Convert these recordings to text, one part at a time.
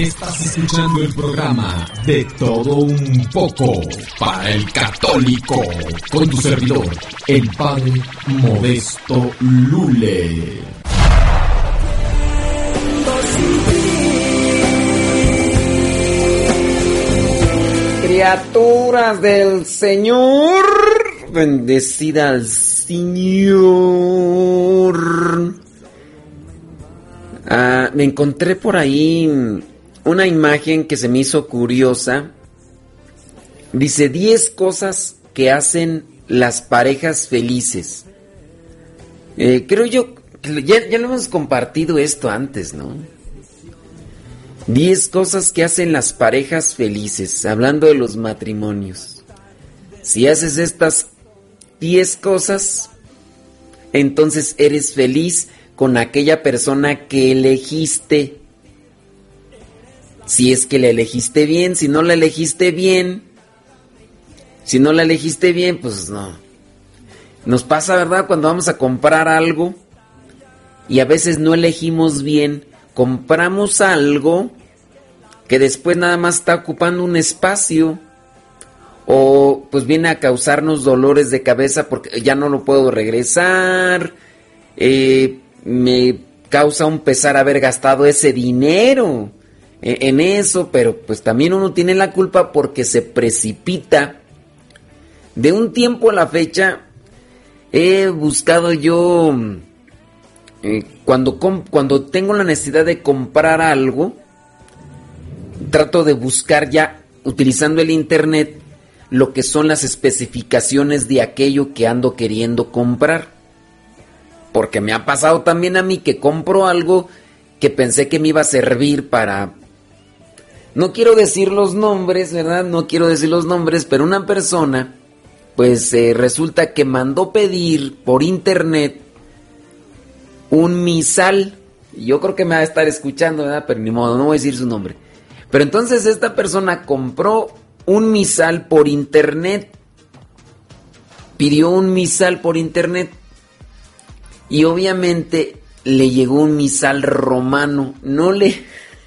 Estás escuchando el programa De Todo Un Poco para el Católico, con tu servidor, el Padre Modesto Lule. Criaturas del Señor, bendecida al Señor. Me encontré por ahí una imagen que se me hizo curiosa. Dice 10 cosas que hacen las parejas felices. Creo yo que ya lo hemos compartido esto antes, ¿no? 10 cosas que hacen las parejas felices, hablando de los matrimonios. Si haces estas 10 cosas, entonces eres feliz con aquella persona que elegiste. Si es que la elegiste bien, si no la elegiste bien, pues no. Nos pasa, ¿verdad? Cuando vamos a comprar algo y a veces no elegimos bien, compramos algo que después nada más está ocupando un espacio o pues viene a causarnos dolores de cabeza porque ya no lo puedo regresar, me causa un pesar haber gastado ese dinero en eso, pero pues también uno tiene la culpa porque se precipita. De un tiempo a la fecha he buscado yo, cuando tengo la necesidad de comprar algo, trato de buscar ya, utilizando el internet, lo que son las especificaciones de aquello que ando queriendo comprar. Porque me ha pasado también a mí que compro algo que pensé que me iba a servir para... No quiero decir los nombres, ¿verdad? No quiero decir los nombres, pero una persona, pues resulta que mandó pedir por internet un misal. Yo creo que me va a estar escuchando, ¿verdad? Pero ni modo, no voy a decir su nombre. Pero entonces esta persona compró un misal por internet. Pidió un misal por internet. Y obviamente le llegó un misal romano. No le...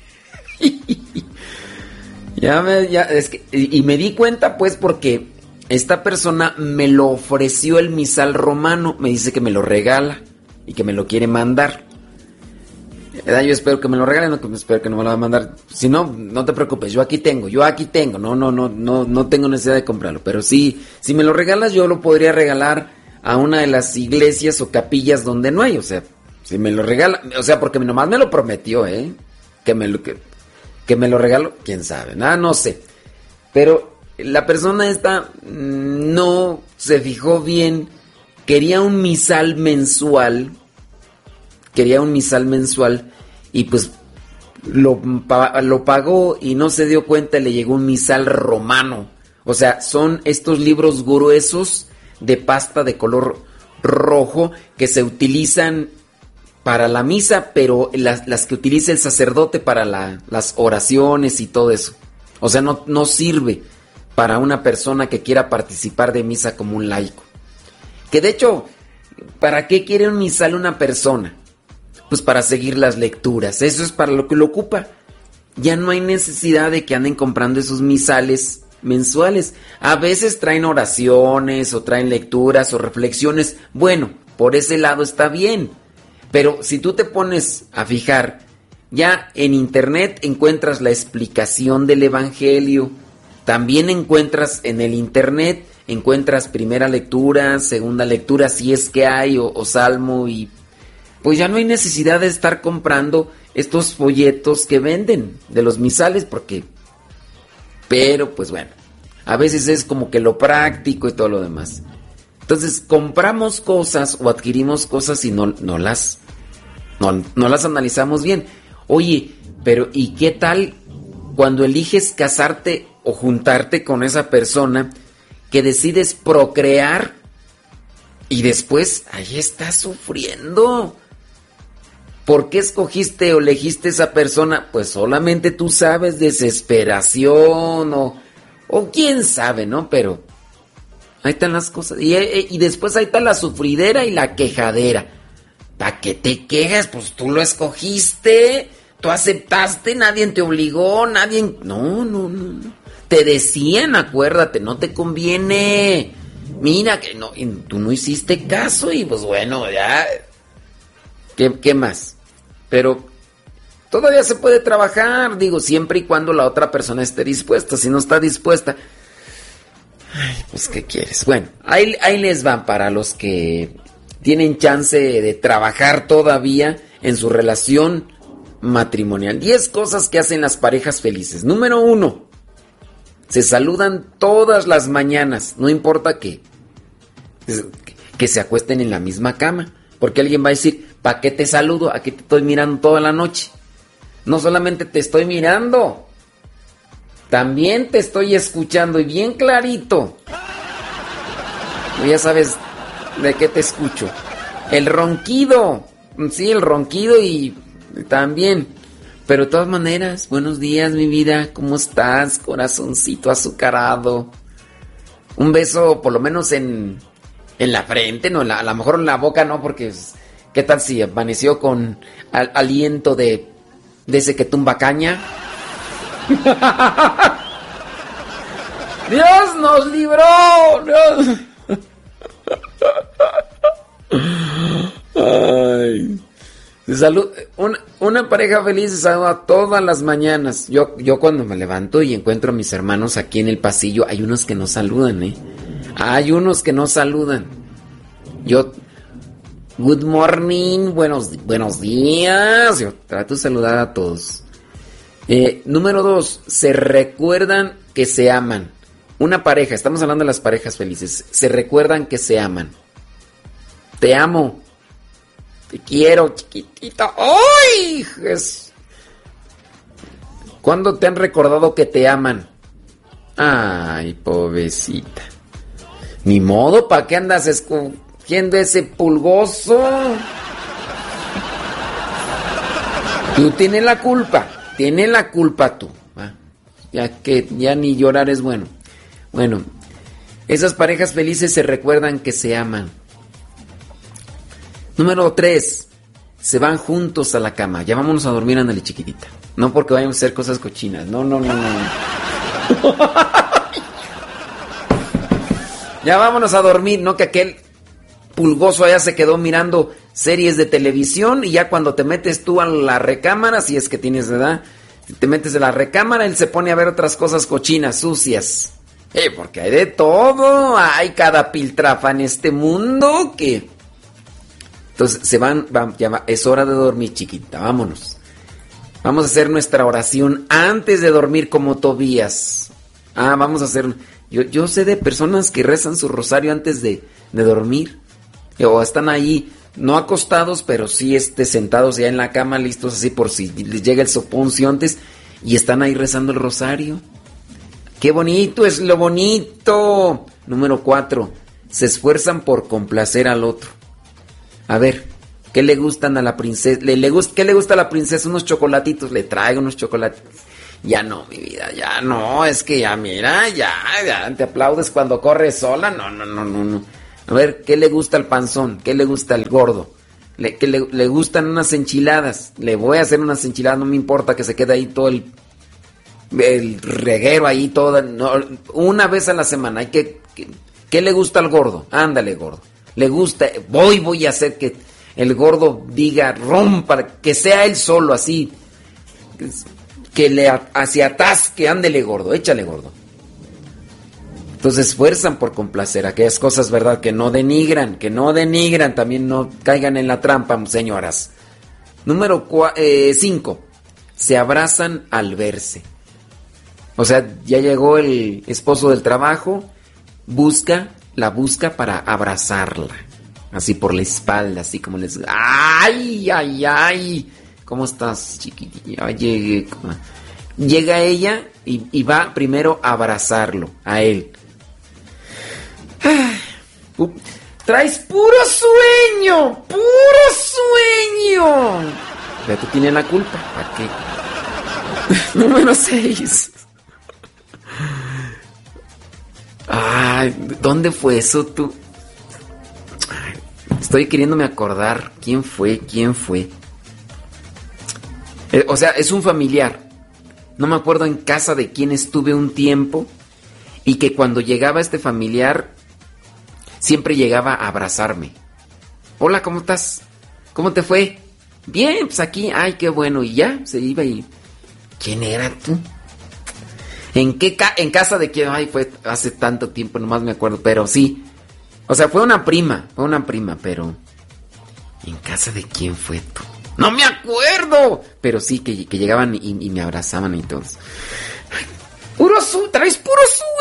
Y me di cuenta pues porque esta persona me lo ofreció el misal romano. Me dice que me lo regala y que me lo quiere mandar. Yo espero que me lo regalen, no, espero que no me lo va a mandar. Si no, no te preocupes, yo aquí tengo. No tengo necesidad de comprarlo. Pero sí, si me lo regalas, yo lo podría regalar a una de las iglesias o capillas donde no hay. O sea, si me lo regala, o sea, porque nomás me lo prometió, que me lo regaló, quién sabe, nada, no sé. Pero la persona esta no se fijó bien, quería un misal mensual y pues lo pagó y no se dio cuenta, le llegó un misal romano. O sea, son estos libros gruesos de pasta de color rojo que se utilizan para la misa, pero las que utiliza el sacerdote para las oraciones y todo eso. O sea, no sirve para una persona que quiera participar de misa como un laico. Que de hecho, ¿para qué quiere un misal una persona? Pues para seguir las lecturas. Eso es para lo que lo ocupa. Ya no hay necesidad de que anden comprando esos misales mensuales. A veces traen oraciones o traen lecturas o reflexiones. Bueno, por ese lado está bien. Pero si tú te pones a fijar, ya en internet encuentras la explicación del evangelio. También encuentras en el internet, encuentras primera lectura, segunda lectura, si es que hay, o salmo, y pues ya no hay necesidad de estar comprando estos folletos que venden de los misales, pero pues bueno, a veces es como que lo práctico y todo lo demás. Entonces compramos cosas o adquirimos cosas y no las analizamos bien. Oye, pero ¿y qué tal cuando eliges casarte o juntarte con esa persona que decides procrear y después ahí estás sufriendo? ¿Por qué escogiste o elegiste esa persona? Pues solamente tú sabes, desesperación o quién sabe, ¿no? Pero ahí están las cosas. Y después ahí está la sufridera y la quejadera. ¿Para qué te quejas? Pues tú lo escogiste. tú aceptaste, nadie te obligó, nadie... No. Te decían, acuérdate, no te conviene. Mira que no, y tú no hiciste caso y pues bueno, ya... ¿Qué más? Pero todavía se puede trabajar, digo, siempre y cuando la otra persona esté dispuesta. Si no está dispuesta, ay, pues ¿qué quieres? Bueno, ahí les van para los que tienen chance de trabajar todavía en su relación matrimonial. 10 cosas que hacen las parejas felices. Número 1, se saludan todas las mañanas, no importa que se acuesten en la misma cama. Porque alguien va a decir, ¿para qué te saludo? Aquí te estoy mirando toda la noche. No solamente te estoy mirando, también te estoy escuchando y bien clarito. Ya sabes de qué te escucho. El ronquido. Sí, el ronquido y también. Pero de todas maneras, buenos días, mi vida. ¿Cómo estás? Corazoncito azucarado. Un beso, por lo menos en la frente, no, a lo mejor en la boca no, porque ¿qué tal si amaneció con aliento de ese que tumba caña? ¡Dios nos libró! ¡Dios! Ay. Una pareja feliz se saluda todas las mañanas. Yo cuando me levanto y encuentro a mis hermanos aquí en el pasillo, hay unos que no saludan, Hay unos que no saludan. Yo, good morning, buenos días. Yo trato de saludar a todos. Número 2, se recuerdan que se aman. Una pareja, estamos hablando de las parejas felices. Se recuerdan que se aman. Te amo. Te quiero, chiquitito. ¡Ay! ¿Cuándo te han recordado que te aman? Ay, pobrecita. Ni modo, ¿para qué andas escogiendo ese pulgoso? Tú tienes la culpa tú. Ya que ya ni llorar es bueno. Bueno, esas parejas felices se recuerdan que se aman. Número 3, se van juntos a la cama. Ya vámonos a dormir, ándale, chiquitita. No porque vayamos a hacer cosas cochinas. No. Ya vámonos a dormir, no que aquel pulgoso allá se quedó mirando series de televisión y ya cuando te metes tú a la recámara, si es que tienes edad, te metes en la recámara, él se pone a ver otras cosas cochinas, sucias. Porque hay de todo, hay cada piltrafa en este mundo que... Entonces se van, ya es hora de dormir, chiquita, vámonos. Vamos a hacer nuestra oración antes de dormir como Tobías. Vamos a hacer... Yo sé de personas que rezan su rosario antes de dormir. O están ahí, no acostados, pero sí sentados ya en la cama, listos así por si les llega el soponcio antes. Y están ahí rezando el rosario. ¡Qué bonito es lo bonito! Número 4. Se esfuerzan por complacer al otro. A ver, ¿qué le gustan a la princesa? ¿Qué le gusta a la princesa? Unos chocolatitos. Le traigo unos chocolatitos. Ya no, mi vida, ya no, es que ya mira, ya te aplaudes cuando corres sola, no. A ver, ¿qué le gusta al panzón? ¿Qué le gusta al gordo? ¿Qué le gustan unas enchiladas? Le voy a hacer unas enchiladas, no me importa que se quede ahí todo el reguero ahí, una vez a la semana. ¿Qué le gusta al gordo? Ándale, gordo. Le gusta, voy a hacer que el gordo diga, rompa, que sea él solo así, que se atasque, ándele gordo, échale gordo. Entonces esfuerzan por complacer aquellas cosas, ¿verdad? Que no denigran, también no caigan en la trampa, señoras. Número 5, se abrazan al verse. O sea, ya llegó el esposo del trabajo, la busca para abrazarla, así por la espalda, así como les... ¡Ay! ¿Cómo estás, chiquitilla? Llega ella y va primero a abrazarlo, a él. ¡Traes puro sueño! Pero tú tienes la culpa, ¿para qué? Número 6. Ay, ¿dónde fue eso tú? Ay, estoy queriéndome acordar. ¿Quién fue? O sea, es un familiar. No me acuerdo en casa de quién estuve un tiempo y que cuando llegaba este familiar siempre llegaba a abrazarme. Hola, ¿cómo estás? ¿Cómo te fue? Bien, pues aquí, ay, qué bueno. Y ya, se iba y... ¿Quién era tú? ¿En casa de quién? Ay, fue hace tanto tiempo, nomás me acuerdo, pero sí. O sea, fue una prima, pero... ¿En casa de quién fue tú? ¡No me acuerdo! Pero sí, que llegaban y me abrazaban y todo. ¡Traes puro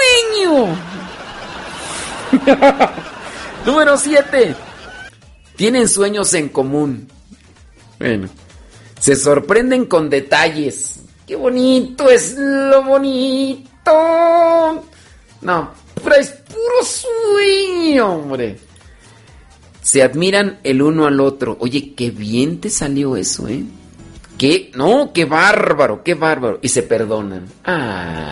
sueño! Número 7. Tienen sueños en común. Bueno. Se sorprenden con detalles. ¡Qué bonito es lo bonito! No, traes puro sueño, hombre. Se admiran el uno al otro. Oye, qué bien te salió eso, ¿eh? Qué bárbaro, qué bárbaro. Y se perdonan. Ah.